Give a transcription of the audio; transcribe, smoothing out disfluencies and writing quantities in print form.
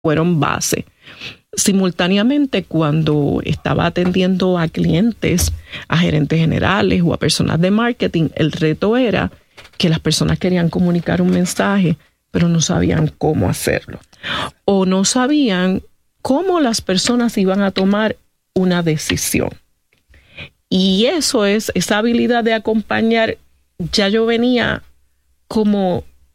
fueron base. Simultáneamente, cuando estaba atendiendo a clientes, a gerentes generales o a personas de marketing, el reto era que las personas querían comunicar un mensaje, pero no sabían cómo hacerlo. O no sabían cómo las personas iban a tomar una decisión. Y eso es, esa habilidad de acompañar, ya yo venía como